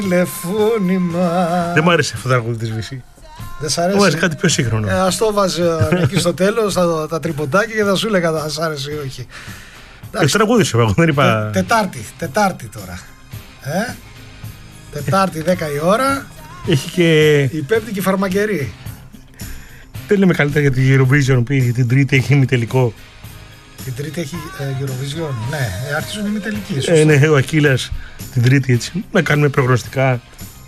τηλεφώνημα. Δεν μου άρεσε αυτό το τραγούδι της Βύση. Δεν σ' αρέσει? Μου άρεσε κάτι πιο σύγχρονο. Ας το βάζε εκεί στο τέλος τα τριποντάκια και θα σου έλεγα αν σ' άρεσε ή όχι. Τραγούδισε, εγώ δεν είπα. Τετάρτη τώρα. Τετάρτη 10 η ώρα. Έχει και. Η Πέμπτη και η Φαρμακερή. Δεν λέμε καλύτερα για την Eurovision που την Τρίτη έχει ημιτελικό. Την Τρίτη έχει Eurovision. Ναι, αρχίζουν οι ημιτελικοί. Ναι, ο Ακύλας την Τρίτη έτσι. Να κάνουμε προγνωστικά.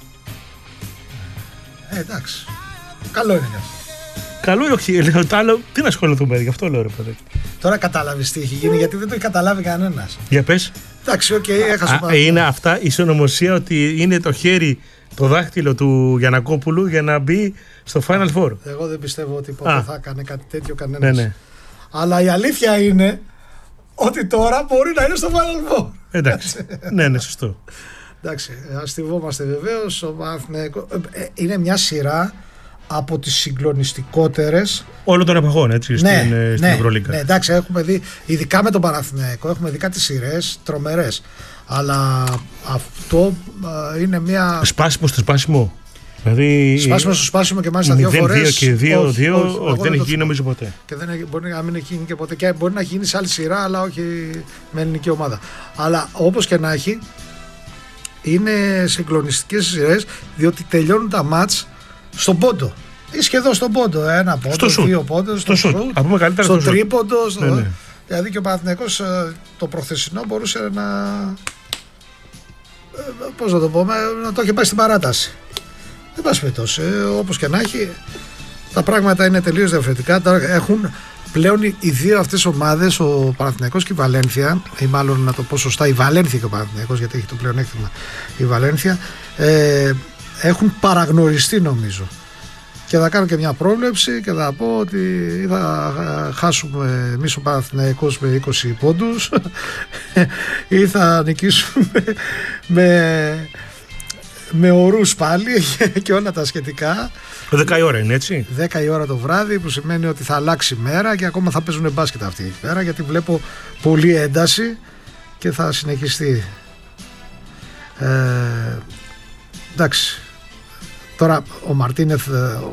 Εντάξει. Καλό είναι αυτό. Καλό ή όχι, λέω το άλλο. Τι να ασχοληθούμε, γι' αυτό λέω ρε παιδί. Τώρα κατάλαβες τι έχει γίνει, γιατί δεν το έχει καταλάβει κανένας. Για πες. Εντάξει, οκ, έχασα πάρα. Είναι αυτά η συνωμοσία ότι είναι το χέρι, το δάχτυλο του Γιαννακόπουλου για να μπει στο Final Four. Εγώ δεν πιστεύω ότι ποτέ θα έκανε κάτι τέτοιο κανένας. Ναι. Αλλά η αλήθεια είναι ότι τώρα μπορεί να είναι στο Final Four. Εντάξει. Ναι, σωστό. Εντάξει, αστειβόμαστε βεβαίως. Ο Παναθηναϊκός είναι μια σειρά από τις συγκλονιστικότερες όλων των εποχών, έτσι, στην Ευρωλίγκα. Ναι, εντάξει, έχουμε δει, ειδικά με τον Παναθηναϊκό, έχουμε δει κάτι σειρές τρομερές. Αλλά αυτό είναι μια. Σπάσιμο στο σπάσιμο. Δηλαδή. Σπάσιμο στο σπάσιμο και μάλιστα 2 φορές. 2 και 2, δεν έχει γίνει νομίζω ποτέ. Και μπορεί να μην έχει γίνει και ποτέ. Και μπορεί να γίνει σε άλλη σειρά, αλλά όχι με ελληνική ομάδα. Αλλά όπως και να έχει, είναι συγκλονιστικές σειρές, διότι τελειώνουν τα μάτς στον πόντο. Ή σχεδόν στον πόντο. Ένα πόντο, δύο πόντο, στο σουτ, στο τρίποντο. Ναι. Δηλαδή και ο Παναθηναϊκός το προχθεσινό μπορούσε να. Πώς να το πούμε, να το έχει πάει στην παράταση. Δεν πας περιπτώσει. Όπως και να έχει, τα πράγματα είναι τελείως διαφορετικά. Τώρα έχουν πλέον οι δύο αυτές ομάδες, ο Παναθηναϊκός και η Βαλένθια, ή μάλλον να το πω σωστά, η Βαλένθια και ο Παναθηναϊκός, γιατί έχει το πλεονέκτημα η Βαλένθια, έχουν παραγνωριστεί νομίζω. Και θα κάνω και μια πρόβλεψη και θα πω ότι θα χάσουμε εμείς ο Παναθηναϊκός με 20 πόντους ή θα νικήσουμε με ορούς πάλι και όλα τα σχετικά. 10 η ώρα είναι έτσι. 10 η ώρα το βράδυ, που σημαίνει ότι θα αλλάξει μέρα και ακόμα θα παίζουν μπάσκετ αυτή η μέρα, γιατί βλέπω πολλή ένταση και θα συνεχιστεί. Εντάξει. Τώρα ο Μαρτίνεθ